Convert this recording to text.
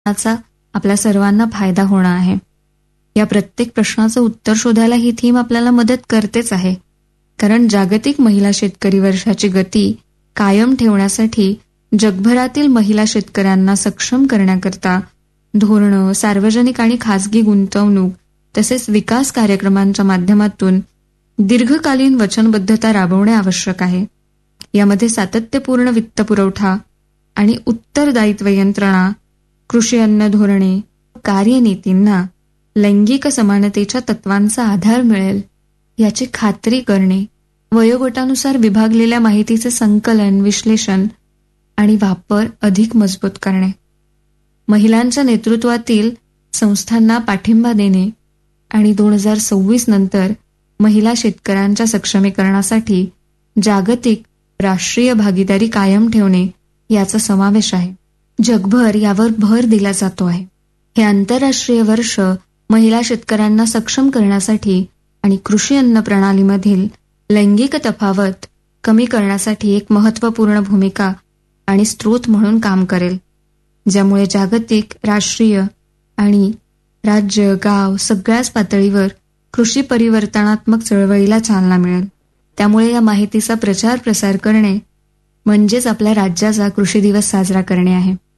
चा आपल्या सर्वांना फायदा होणार आहे. या प्रत्येक प्रश्नाचं उत्तर शोधायला ही थीम आपल्याला मदत करतेच आहे. कारण जागतिक महिला शेतकरी वर्षाची गती कायम ठेवण्यासाठी जगभरातील महिला शेतकऱ्यांना सक्षम करण्याकरता धोरणं, सार्वजनिक आणि खासगी गुंतवणूक तसेच विकास कार्यक्रमांच्या माध्यमातून दीर्घकालीन वचनबद्धता राबवणे आवश्यक आहे. यामध्ये सातत्यपूर्ण वित्तपुरवठा आणि उत्तरदायित्व यंत्रणा, कृषी अन्न धोरणे, कार्यनीतींना लैंगिक समानतेच्या तत्वांचा आधार मिळेल याची खात्री करणे, वयोगटानुसार विभागलेल्या माहितीचे संकलन, विश्लेषण आणि वापर अधिक मजबूत करणे, महिलांच्या नेतृत्वातील संस्थांना पाठिंबा देणे आणि 2026 नंतर महिला शेतकऱ्यांच्या सक्षमीकरणासाठी जागतिक राष्ट्रीय भागीदारी कायम ठेवणे याचा समावेश आहे. जगभर यावर भर दिला जातो आहे. हे आंतरराष्ट्रीय वर्ष महिला शेतकऱ्यांना सक्षम करण्यासाठी आणि कृषी अन्न प्रणालीमधील लैंगिक तफावत कमी करण्यासाठी एक महत्त्वपूर्ण भूमिका आणि स्रोत म्हणून काम करेल, ज्यामुळे जागतिक, राष्ट्रीय आणि राज्य, गाव सगळ्याच पातळीवर कृषी परिवर्तनात्मक चळवळीला चालना मिळेल. त्यामुळे या माहितीचा प्रचार प्रसार करणे म्हणजेच आपल्या राज्याचा कृषी दिवस साजरा करणे आहे.